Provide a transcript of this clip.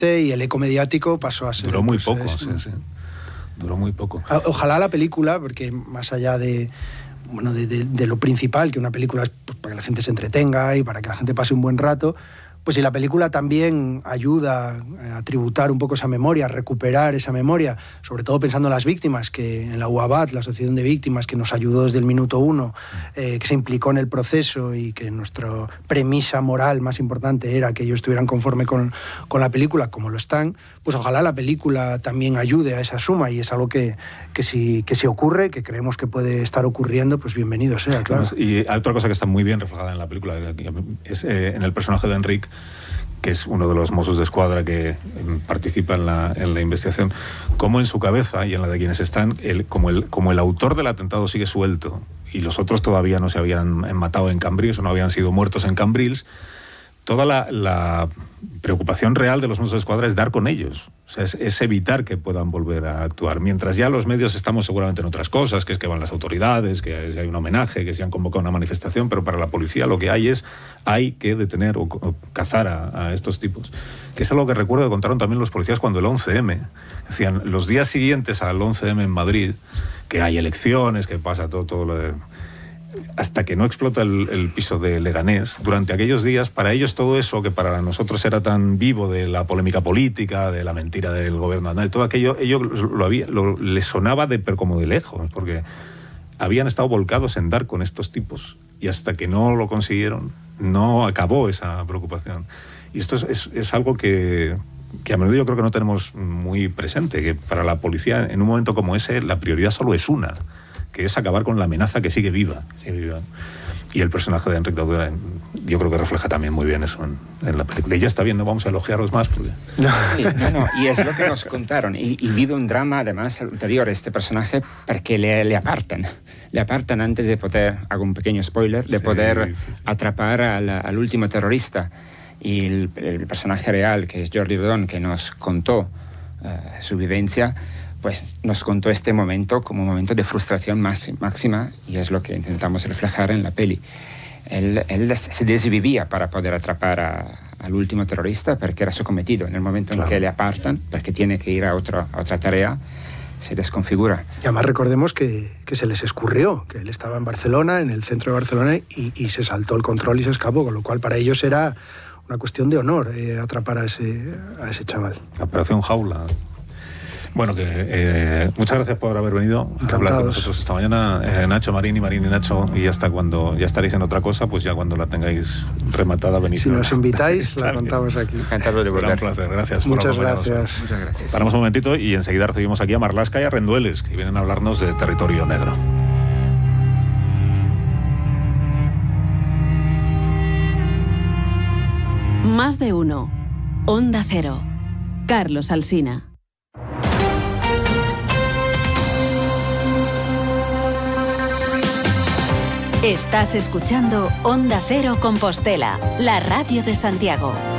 y el eco mediático pasó a ser... Duró muy poco, sí. Duró muy poco. Ojalá la película, porque más allá de lo principal, que una película es pues, para que la gente se entretenga y para que la gente pase un buen rato, pues si la película también ayuda a tributar un poco esa memoria, a recuperar esa memoria, sobre todo pensando en las víctimas, que en la UABAT, la Asociación de Víctimas, que nos ayudó desde el minuto uno, que se implicó en el proceso y que nuestra premisa moral más importante era que ellos estuvieran conforme con la película, como lo están, pues ojalá la película también ayude a esa suma, y es algo que si ocurre, que creemos que puede estar ocurriendo, pues bienvenido sea, claro. Y hay otra cosa que está muy bien reflejada en la película, es en el personaje de Enric, que es uno de los Mossos de Escuadra que participa en la investigación, como en su cabeza y en la de quienes están, como el autor del atentado sigue suelto y los otros todavía no se habían matado en Cambrils o no habían sido muertos en Cambrils, toda la preocupación real de los Mossos de Escuadra es dar con ellos. O sea, es evitar que puedan volver a actuar. Mientras ya los medios estamos seguramente en otras cosas, que es que van las autoridades, que hay un homenaje, que se han convocado una manifestación, pero para la policía lo que hay que detener o cazar a estos tipos. Que es algo que recuerdo que contaron también los policías cuando el 11M. Decían, los días siguientes al 11M en Madrid, que hay elecciones, que pasa todo lo de... Hasta que no explota el piso de Leganés, durante aquellos días, para ellos todo eso que para nosotros era tan vivo de la polémica política, de la mentira del gobierno, todo aquello, ellos les sonaba como de lejos, porque habían estado volcados en dar con estos tipos, y hasta que no lo consiguieron, no acabó esa preocupación. Y esto es algo que a menudo yo creo que no tenemos muy presente, que para la policía, en un momento como ese, la prioridad solo es una, que es acabar con la amenaza que sigue viva. Y el personaje de Enric Daudela, yo creo que refleja también muy bien eso en la película. Y ya está bien, no vamos a elogiaros más. Porque... No, y es lo que nos contaron. Y vive un drama, además, ulterior este personaje, porque le apartan. Le apartan antes de poder, hago un pequeño spoiler, de poder atrapar al último terrorista. Y el personaje real, que es Jordi Rodon, que nos contó su vivencia, pues nos contó este momento como un momento de frustración máxima, y es lo que intentamos reflejar en la peli. Él se desvivía para poder atrapar al último terrorista, porque era su cometido. En el momento en que le apartan, porque tiene que ir a otra tarea, se desconfigura. Y además recordemos que se les escurrió, que él estaba en Barcelona, en el centro de Barcelona, y se saltó el control y se escapó, con lo cual para ellos era una cuestión de honor atrapar a ese chaval. La operación Jaula. Bueno, muchas gracias por haber venido a hablar con nosotros esta mañana. Nacho, Marín y Nacho, y hasta cuando ya estaréis en otra cosa, pues ya cuando la tengáis rematada venís. Si nos invitáis, la contamos aquí. Encantado de volver. Un placer, gracias. Muchas gracias. Muchas gracias. Paramos un momentito y enseguida recibimos aquí a Marlaska y a Rendueles, que vienen a hablarnos de Territorio Negro. Más de uno. Onda Cero. Carlos Alsina. Estás escuchando Onda Cero Compostela, la radio de Santiago.